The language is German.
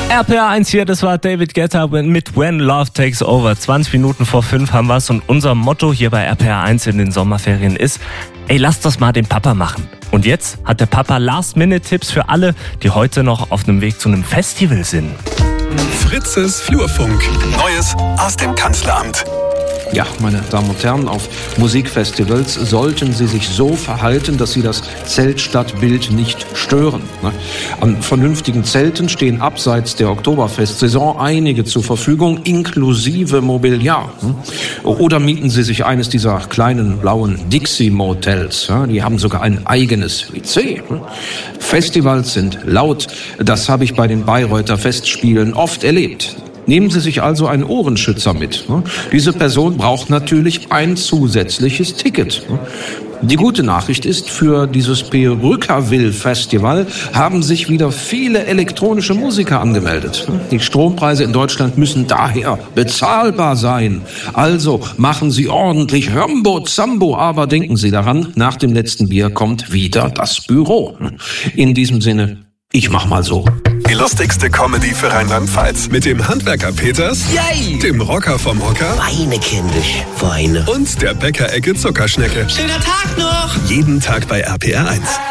RPR1 hier, das war David Guetta mit When Love Takes Over. 20 Minuten vor 5 haben wir's und unser Motto hier bei RPR1 in den Sommerferien ist: Ey, lasst das mal den Papa machen. Und jetzt hat der Papa Last-Minute-Tipps für alle, die heute noch auf dem Weg zu einem Festival sind. Fritzes Flurfunk. Neues aus dem Kanzleramt. Ja, meine Damen und Herren, auf Musikfestivals sollten Sie sich so verhalten, dass Sie das Zeltstadtbild nicht stören. An vernünftigen Zelten stehen abseits der Oktoberfestsaison einige zur Verfügung, inklusive Mobiliar. Oder mieten Sie sich eines dieser kleinen blauen Dixie-Motels. Die haben sogar ein eigenes WC. Festivals sind laut. Das habe ich bei den Bayreuther Festspielen oft erlebt. Nehmen Sie sich also einen Ohrenschützer mit. Diese Person braucht natürlich ein zusätzliches Ticket. Die gute Nachricht ist, für dieses Perückerville-Festival haben sich wieder viele elektronische Musiker angemeldet. Die Strompreise in Deutschland müssen daher bezahlbar sein. Also machen Sie ordentlich Rambo Zambo, aber denken Sie daran, nach dem letzten Bier kommt wieder das Büro. In diesem Sinne, ich mach mal so. Die lustigste Comedy für Rheinland-Pfalz. Mit dem Handwerker Peters, Yay! Dem Rocker vom Hocker Weine kindisch, Weine. und der Bäckerecke Zuckerschnecke. Schöner Tag noch! Jeden Tag bei RPR1.